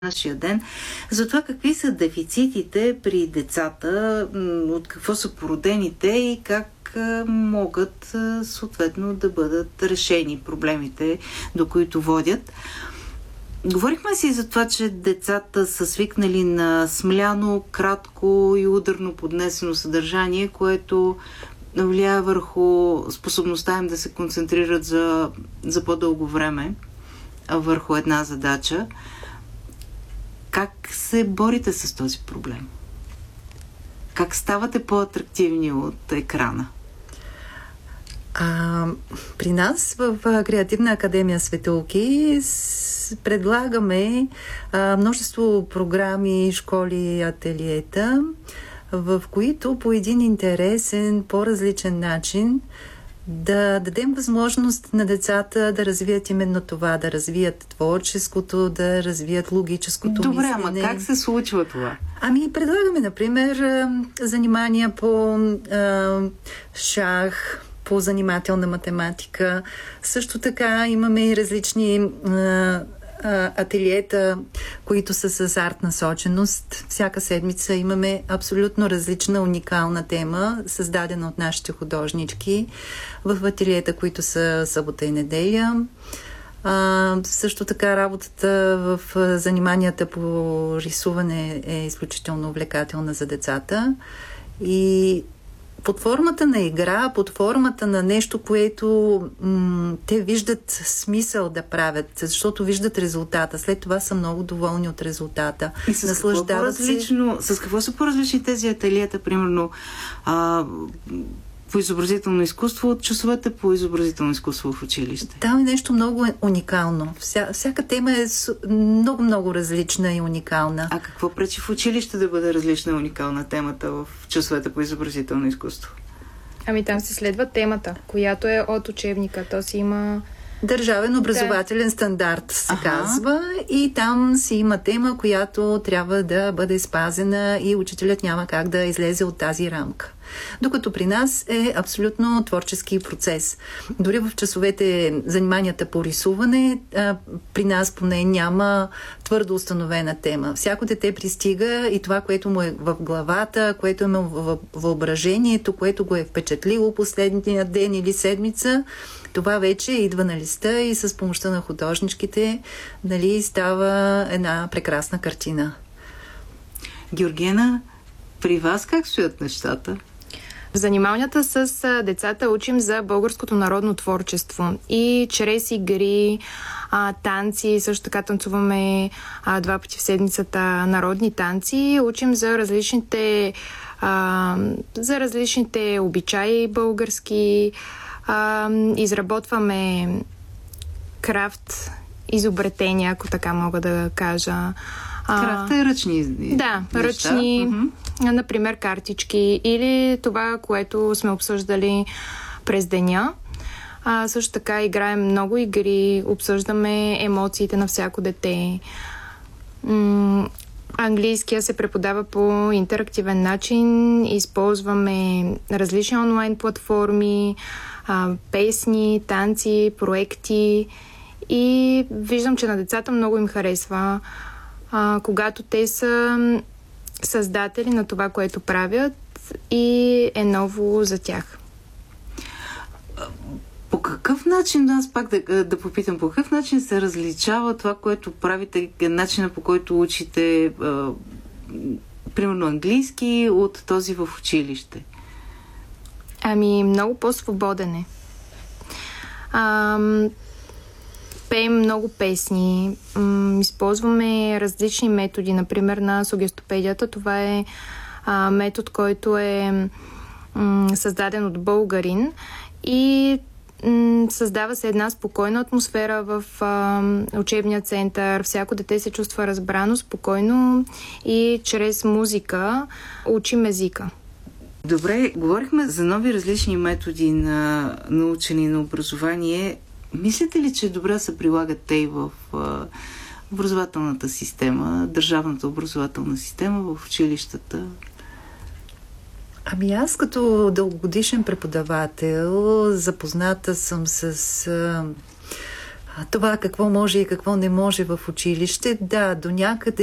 нашия ден, за това какви са дефицитите при децата, от какво са породените и как могат съответно да бъдат решени проблемите, до които водят. Говорихме си за това, че децата са свикнали на смляно, кратко и ударно поднесено съдържание, което влияе върху способността им да се концентрират за по-дълго време върху една задача. Как се борите с този проблем? Как ставате по-атрактивни от екрана? При нас в Креативна академия Светулки предлагаме множество програми, школи, ателиета, в които по един интересен, по-различен начин да дадем възможност на децата да развият именно това, да развият творческото, да развият логическото мислене. Добре, ама как се случва това? Предлагаме, например, занимания по шах, по занимателна математика. Също така имаме и различни ателиета, които са с арт насоченост. Всяка седмица имаме абсолютно различна, уникална тема, създадена от нашите художнички в ателиета, които са събота и неделя. Също така работата в заниманията по рисуване е изключително увлекателна за децата и под формата на игра, под формата на нещо, което те виждат смисъл да правят, защото виждат резултата. След това са много доволни от резултата. И с какво са по-различни тези ателиета, примерно по изобразително изкуство от часовете по изобразително изкуство в училище? Там е нещо много уникално. Всяка тема е много различна и уникална. А какво пречи в училище да бъде различна и уникална темата в часовете по изобразително изкуство? Там се следва темата, която е от учебника. То си има държавен образователен стандарт се казва и там си има тема, която трябва да бъде спазена и учителят няма как да излезе от тази рамка. Докато при нас е абсолютно творчески процес. Дори в часовете заниманията по рисуване, при нас поне няма твърдо установена тема. Всяко дете пристига и това, което му е в главата, което е в въображението, което го е впечатлило последния ден или седмица, това вече идва на листа и с помощта на художничките става една прекрасна картина. Георгена, при вас как стоят нещата? В заниманията с децата учим за българското народно творчество и чрез игри, танци, също така танцуваме 2 пъти в седмицата народни танци, учим за различните обичаи български, изработваме крафт изобретения, ако така мога да кажа. Крафт е ръчни неща. Ръчни, например картички или това, което сме обсъждали през деня. Също така играем много игри, обсъждаме емоциите на всяко дете. Английския се преподава по интерактивен начин, използваме различни онлайн платформи, песни, танци, проекти и виждам, че на децата много им харесва, когато те са създатели на това, което правят и е ново за тях. По какъв начин, аз пак да попитам, по какъв начин се различава това, което правите, начина по който учите примерно английски от този в училище? Много по-свободен е. Пеем много песни, използваме различни методи, например на сугестопедията. Това е метод, който е създаден от българин и създава се една спокойна атмосфера в учебния център. Всяко дете се чувства разбрано, спокойно и чрез музика учим езика. Добре, говорихме за нови различни методи на учене и на образование. Мислите ли, че добре се прилагат те и в образователната система, държавната образователна система в училищата? Аз като дългогодишен преподавател запозната съм с Това какво може и какво не може в училище, да, до някъде